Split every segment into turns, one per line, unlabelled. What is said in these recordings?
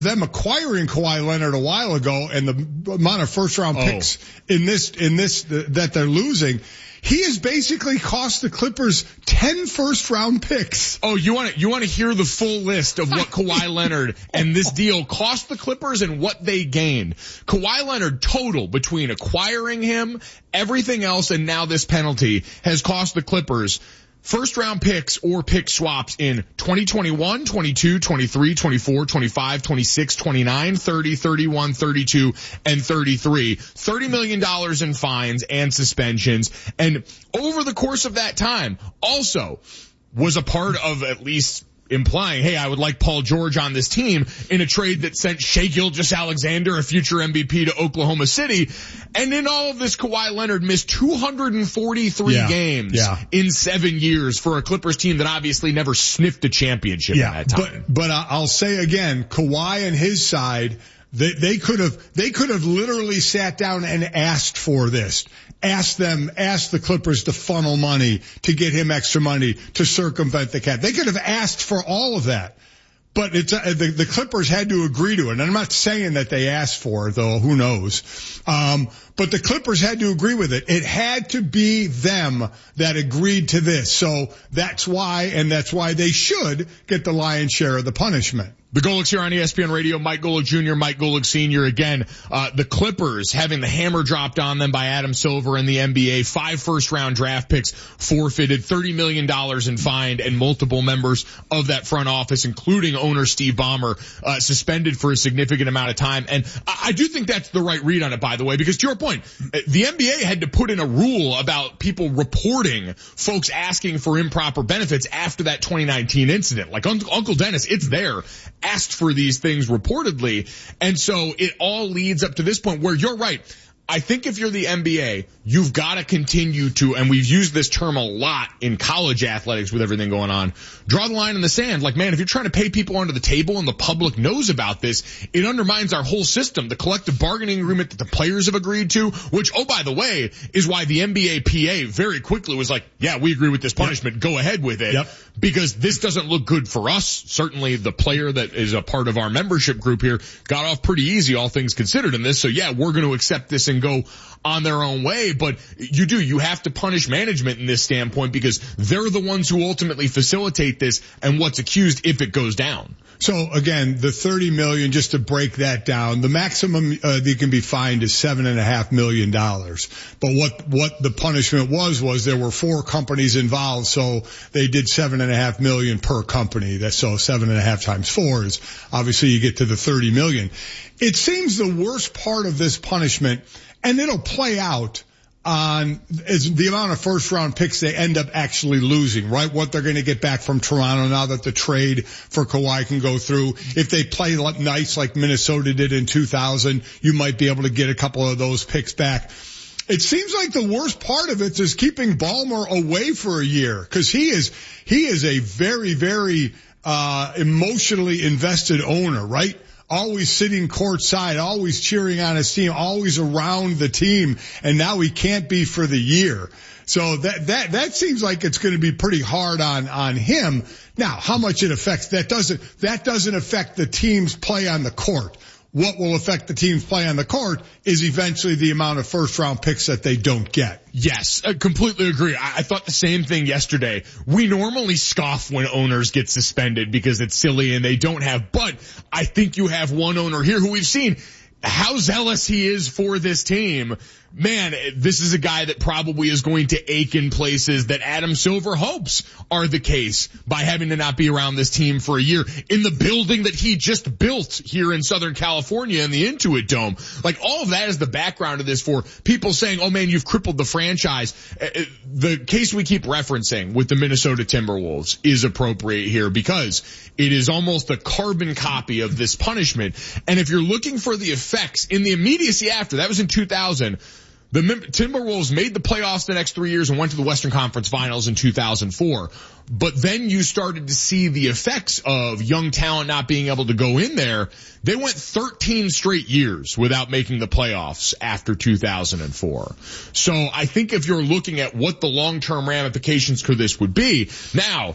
them acquiring Kawhi Leonard a while ago and the amount of first round picks in this that they're losing, he has basically cost the Clippers 10 first round picks.
Oh, you want to hear the full list of what Kawhi Leonard and this deal cost the Clippers and what they gained? Kawhi Leonard total between acquiring him, everything else, and now this penalty has cost the Clippers first round picks or pick swaps in 2021, 22, 23, 24, 25, 26, 29, 30, 31, 32, and 33. $30 million in fines and suspensions. And over the course of that time, also was a part of at least implying, hey, I would like Paul George on this team in a trade that sent Shai Gilgeous-Alexander, a future MVP, to Oklahoma City. And in all of this, Kawhi Leonard missed 243 games in 7 years for a Clippers team that obviously never sniffed a championship in that time.
But I'll say again, Kawhi and his side, they could have literally sat down and asked for this. Asked the Clippers to funnel money, to get him extra money, to circumvent the cap. They could have asked for all of that. But the Clippers had to agree to it. And I'm not saying that they asked for it, though, who knows. But the Clippers had to agree with it. It had to be them that agreed to this. So that's why they should get the lion's share of the punishment.
The Golics here on ESPN Radio, Mike Golic Jr., Mike Golic Sr. Again, the Clippers having the hammer dropped on them by Adam Silver in the NBA, 5 first-round draft picks forfeited, $30 million in fine, and multiple members of that front office, including owner Steve Ballmer, suspended for a significant amount of time. And I do think that's the right read on it, by the way, because to your point, the NBA had to put in a rule about people reporting folks asking for improper benefits after that 2019 incident. Like Uncle Dennis, it's there. Asked for these things reportedly. And so it all leads up to this point where you're right. I think if you're the NBA, you've got to continue to, and we've used this term a lot in college athletics with everything going on, draw the line in the sand. Like, man, if you're trying to pay people under the table and the public knows about this, it undermines our whole system, the collective bargaining agreement that the players have agreed to, which, oh, by the way, is why the NBA PA very quickly was like, yeah, we agree with this punishment. Go ahead with it. Because this doesn't look good for us. Certainly the player that is a part of our membership group here got off pretty easy, all things considered in this. So yeah, we're going to accept this and go on their own way. But you have to punish management in this standpoint because they're the ones who ultimately facilitate this and what's accused if it goes down.
So again, the $30 million, just to break that down, the maximum that can be fined is $7.5 million. But what the punishment was there were 4 companies involved, so they did $7.5 million per company. That's so 7.5 times 4 is obviously you get to the $30 million. It seems the worst part of this punishment, and it'll play out on is the amount of first round picks they end up actually losing, right? What they're going to get back from Toronto now that the trade for Kawhi can go through. If they play nice like Minnesota did in 2000, you might be able to get a couple of those picks back. It seems like the worst part of it is keeping Ballmer away for a year because he is a very, very, emotionally invested owner, right? Always sitting courtside, always cheering on his team, always around the team, and now he can't be for the year. So that seems like it's going to be pretty hard on him. Now, how much it affects, that doesn't affect the team's play on the court. What will affect the team's play on the court is eventually the amount of first round picks that they don't get.
Yes, I completely agree. I thought the same thing yesterday. We normally scoff when owners get suspended because it's silly and they don't have, but I think you have one owner here who we've seen how zealous he is for this team. Man, this is a guy that probably is going to ache in places that Adam Silver hopes are the case by having to not be around this team for a year in the building that he just built here in Southern California in the Intuit Dome. Like, all of that is the background of this for people saying, oh man, you've crippled the franchise. The case we keep referencing with the Minnesota Timberwolves is appropriate here because it is almost a carbon copy of this punishment. And if you're looking for the effects in the immediacy after, that was in 2000, the Timberwolves made the playoffs the next 3 years and went to the Western Conference Finals in 2004. But then you started to see the effects of young talent not being able to go in there. They went 13 straight years without making the playoffs after 2004. So I think if you're looking at what the long-term ramifications for this would be, now,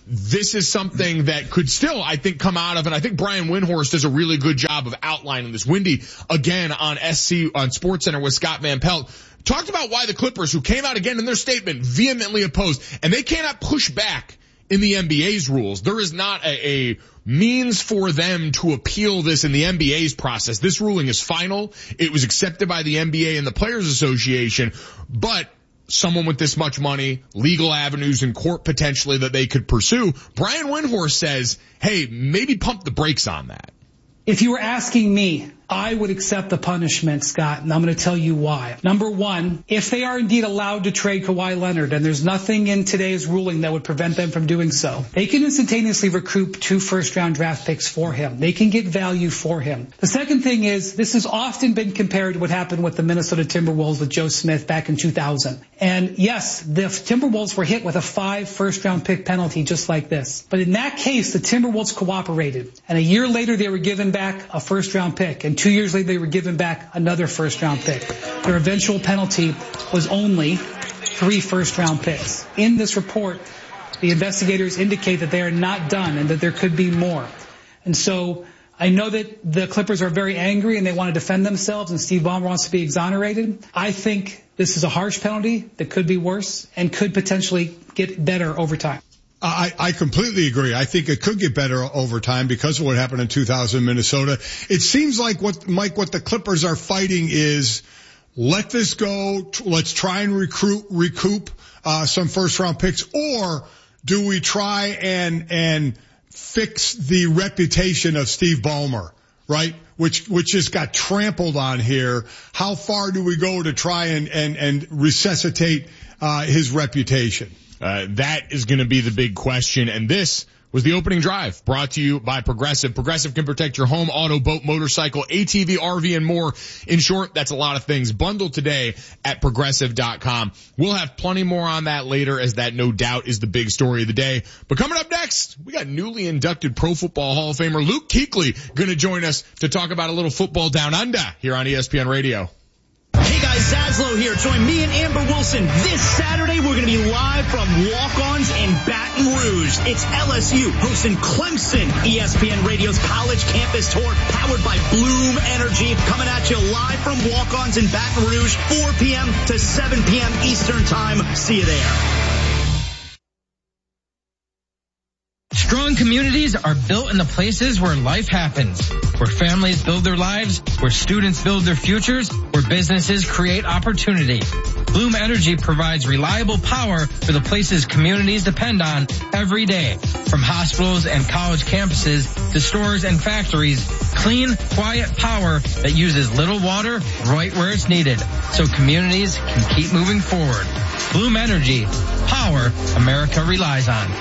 this is something that could still, I think, come out of, and I think Brian Windhorst does a really good job of outlining this. Windy, again, on SportsCenter with Scott Van Pelt, talked about why the Clippers, who came out again in their statement, vehemently opposed, and they cannot push back in the NBA's rules. There is not a means for them to appeal this in the NBA's process. This ruling is final. It was accepted by the NBA and the Players Association, but someone with this much money, legal avenues in court potentially that they could pursue. Brian Windhorst says, hey, maybe pump the brakes on that.
If you were asking me, I would accept the punishment, Scott, and I'm going to tell you why. Number one, if they are indeed allowed to trade Kawhi Leonard, and there's nothing in today's ruling that would prevent them from doing so, they can instantaneously recoup 2 first-round draft picks for him. They can get value for him. The second thing is, this has often been compared to what happened with the Minnesota Timberwolves with Joe Smith back in 2000. And yes, the Timberwolves were hit with a 5 first-round pick penalty just like this. But in that case, the Timberwolves cooperated. And a year later, they were given back a first-round pick. And 2 years later, they were given back another first-round pick. Their eventual penalty was only 3 first-round picks. In this report, the investigators indicate that they are not done and that there could be more. And so I know that the Clippers are very angry and they want to defend themselves, and Steve Ballmer wants to be exonerated. I think this is a harsh penalty that could be worse and could potentially get better over time.
I completely agree. I think it could get better over time because of what happened in 2000 in Minnesota. It seems like what the Clippers are fighting is let this go. Let's try and recoup some first round picks, or do we try and fix the reputation of Steve Ballmer, right? Which just got trampled on here. How far do we go to try and resuscitate his reputation?
That is going to be the big question. And this was the opening drive brought to you by Progressive. Progressive can protect your home, auto, boat, motorcycle, ATV, RV, and more. In short, that's a lot of things. Bundle today at Progressive.com. We'll have plenty more on that later, as that no doubt is the big story of the day. But coming up next, we got newly inducted Pro Football Hall of Famer Luke Kuechly going to join us to talk about a little football down under here on ESPN Radio.
Hey guys, Zaslow here. Join me and Amber Wilson this Saturday. We're going to be live from Walk-Ons in Baton Rouge. It's LSU hosting Clemson. ESPN Radio's College Campus Tour, powered by Bloom Energy, coming at you live from Walk-Ons in Baton Rouge, 4 p.m. to 7 p.m. Eastern Time. See you there.
Strong communities are built in the places where life happens, where families build their lives, where students build their futures, where businesses create opportunity. Bloom Energy provides reliable power for the places communities depend on every day. From hospitals and college campuses to stores and factories, clean, quiet power that uses little water right where it's needed, so communities can keep moving forward. Bloom Energy, power America relies on.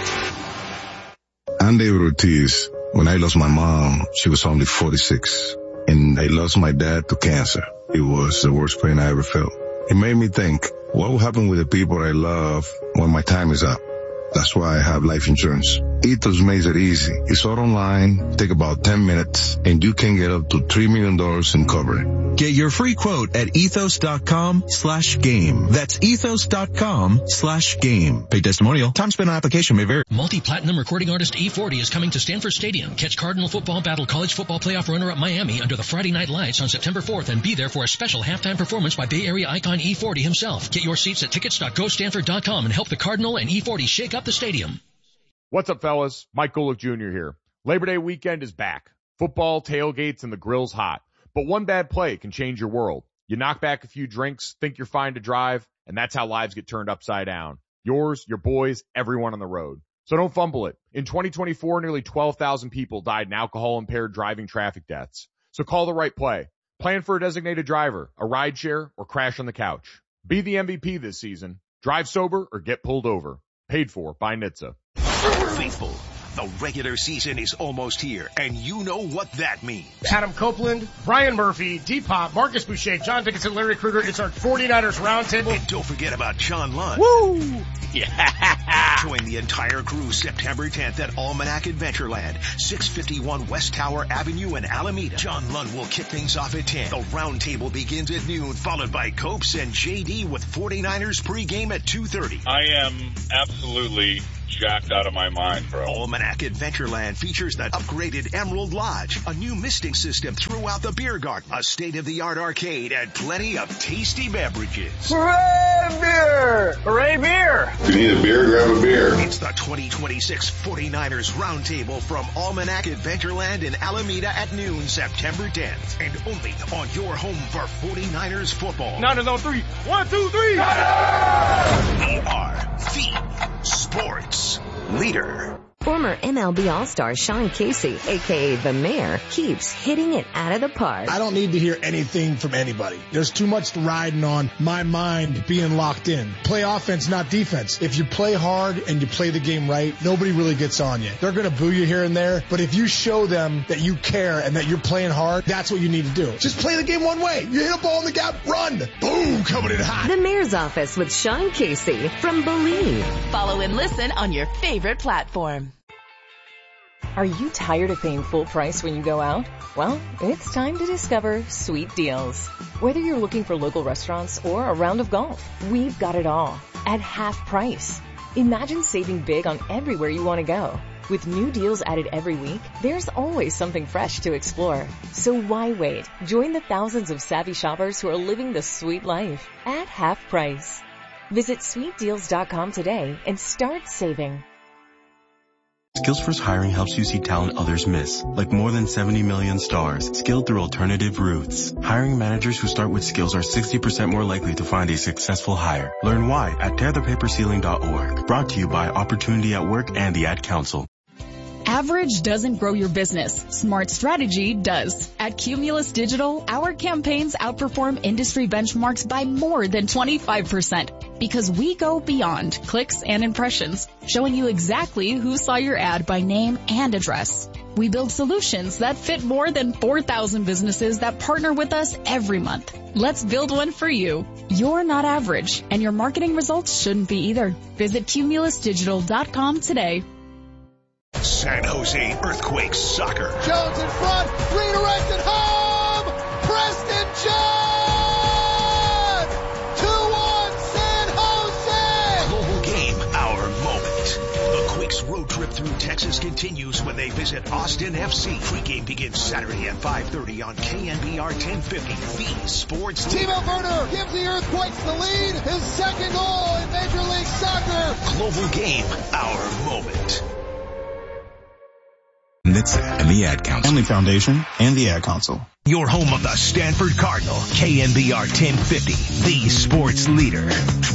I'm David Ortiz. When I lost my mom, she was only 46. And I lost my dad to cancer. It was the worst pain I ever felt. It made me think, what will happen with the people I love when my time is up? That's why I have life insurance. Ethos makes it easy. It's all online, take about 10 minutes, and you can get up to $3 million in coverage.
Get your free quote at ethos.com/game. That's ethos.com/game. Pay testimonial. Time spent on application may vary.
Multi-platinum recording artist E40 is coming to Stanford Stadium. Catch Cardinal football battle college football playoff runner-up Miami under the Friday Night Lights on September 4th and be there for a special halftime performance by Bay Area icon E40 himself. Get your seats at tickets.gostanford.com and help the Cardinal and E40 shake up the stadium.
What's up, fellas? Mike Golick Jr. here. Labor Day weekend is back. Football, tailgates, and the grill's hot. But one bad play can change your world. You knock back a few drinks, think you're fine to drive, and that's how lives get turned upside down. Yours, your boys, everyone on the road. So don't fumble it. In 2024, nearly 12,000 people died in alcohol-impaired driving traffic deaths. So call the right play. Plan for a designated driver, a rideshare, or crash on the couch. Be the MVP this season. Drive sober or get pulled over. Paid for by NHTSA.
Faithful, the regular season is almost here, and you know what that means.
Adam Copeland, Brian Murphy, D-Pop, Marcus Boucher, John Dickinson, Larry Krueger. It's our 49ers Roundtable.
And don't forget about John Lund.
Woo!
Yeah! Join the entire crew September 10th at Almanac Adventureland, 651 West Tower Avenue in Alameda. John Lund will kick things off at 10. The Roundtable begins at noon, followed by Copes and JD with 49ers pregame at 2:30.
I am absolutely jacked out of my mind, bro.
Almanac Adventureland features the upgraded Emerald Lodge, a new misting system throughout the beer garden, a state-of-the-art arcade, and plenty of tasty beverages.
Hooray beer! Hooray beer!
If you need a beer, grab a beer.
It's the 2026 49ers Roundtable from Almanac Adventureland in Alameda at noon, September 10th. And only on your home for 49ers football.
Niners on three. 1, 2, 3.
We are the sports leader.
Former MLB All-Star Sean Casey, a.k.a. The Mayor, keeps hitting it out of the park.
I don't need to hear anything from anybody. There's too much riding on my mind being locked in. Play offense, not defense. If you play hard and you play the game right, nobody really gets on you. They're going to boo you here and there, but if you show them that you care and that you're playing hard, that's what you need to do. Just play the game one way. You hit a ball in the gap, run. Boom, coming in hot.
The Mayor's Office with Sean Casey from Believe.
Follow and listen on your favorite platform.
Are you tired of paying full price when you go out? Well, it's time to discover Sweet Deals. Whether you're looking for local restaurants or a round of golf, we've got it all at half price. Imagine saving big on everywhere you want to go. With new deals added every week, there's always something fresh to explore. So why wait? Join the thousands of savvy shoppers who are living the sweet life at half price. Visit sweetdeals.com today and start saving.
Skillsforce Hiring helps you see talent others miss, like more than 70 million stars, skilled through alternative routes. Hiring managers who start with skills are 60% more likely to find a successful hire. Learn why at tearthepaperceiling.org. Brought to you by Opportunity at Work and the Ad Council.
Average doesn't grow your business. Smart strategy does. At Cumulus Digital, our campaigns outperform industry benchmarks by more than 25% because we go beyond clicks and impressions, showing you exactly who saw your ad by name and address. We build solutions that fit more than 4,000 businesses that partner with us every month. Let's build one for you. You're not average, and your marketing results shouldn't be either. Visit cumulusdigital.com today.
San Jose Earthquakes soccer.
Jones in front, redirected home, Preston John! 2-1 San Jose!
Global game, our moment. The Quakes road trip through Texas continues when they visit Austin FC. Pre-game begins Saturday at 5:30 on KNBR 1050, the sports leader.
Timo Werner gives the Earthquakes the lead, his second goal in Major League Soccer.
Global game, our moment.
NHTSA and the Ad Council. Family Foundation and the Ad Council.
Your home of the Stanford Cardinal, KNBR 1050, the sports leader.